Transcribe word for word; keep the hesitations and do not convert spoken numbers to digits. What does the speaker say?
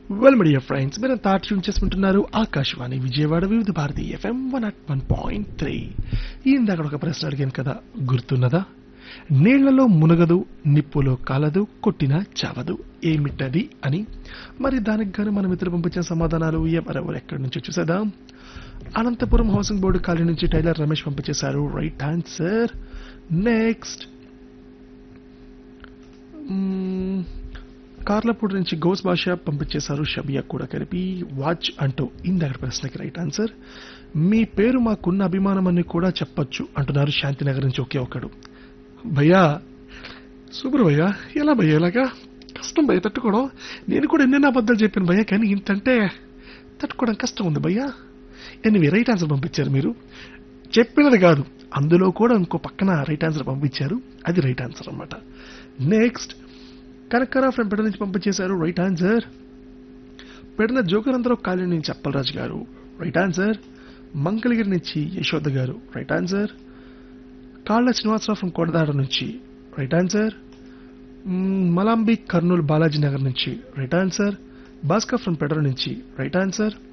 Well my dear friends, మీరంతా tune చేసుకుంటున్నారు ఆకాశవాణి విజయవాడ వివిధ Bharati FM one at one point three. ఇందాక ఒక ప్రశ్న అడిగాను కదా, గుర్తున్నదా? నీళ్లలో మునగదు, నిప్పులో కాలదు, కొట్టినా చావదు, ఏమిటది అని. మరి దానికి గాను మన మిత్రులు పంపించిన సమాధానాలు ఎవరెవరు ఎక్కడి నుంచి చూసేద్దాం. అనంతపురం హౌసింగ్ బోర్డు కాలనీ నుంచి టైలర్ రమేష్ పంపించేశారు రైట్ ఆన్సర్. నెక్స్ట్ కార్లపూడి నుంచి గౌస్ భాష పంపించేశారు షబియా కూడా కలిపి వాచ్ అంటూ. ఇందాక ప్రశ్నకి రైట్ ఆన్సర్. మీ పేరు మాకున్న అభిమానం అని కూడా చెప్పొచ్చు అంటున్నారు శాంతినగర్ నుంచి ఒకే ఒకడు. భయ్యా సూపర్ భయ్యా, ఎలా భయ్యా ఇలాగా కష్టం భయ్య తట్టుకోవడం. నేను కూడా ఎన్నెన్నో అబద్ధాలు చెప్పాను భయ్యా, కానీ ఇంతంటే తట్టుకోవడం కష్టం ఉంది భయ్యా. ఎనివే రైట్ ఆన్సర్ పంపించారు మీరు. చెప్పినది కాదు, అందులో కూడా ఇంకో పక్కన రైట్ ఆన్సర్ పంపించారు, అది రైట్ ఆన్సర్ అన్నమాట. నెక్స్ట్ కనకరా ఫ్రెండ్ పెడ నుంచి పంపించేశారు రైట్ ఆన్సర్. పెడిన జోకరందరూ కాలనీ నుంచి అప్పలరాజు గారు రైట్ ఆన్సర్. మంగళగిరి నుంచి యశోద గారు రైట్ ఆన్సర్. కాళ్ళ శ్రీనివాసరావు ఫ్రం కోటదాడ నుంచి రైట్ ఆన్సర్. మలాంబి కర్నూలు బాలాజీ నగర్ నుంచి రైట్ ఆన్సర్. భాస్కర్ ఫ్రం పెడర నుంచి రైట్ ఆన్సర్.